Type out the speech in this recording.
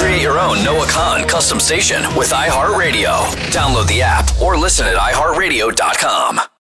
Create your own Noah Khan custom station with iHeartRadio. Download the app or listen at iHeartRadio.com.